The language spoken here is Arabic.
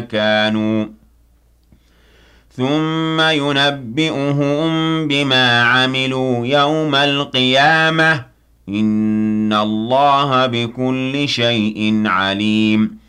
كانوا ثم ينبئهم بما عملوا يوم القيامة إن الله بكل شيء عليم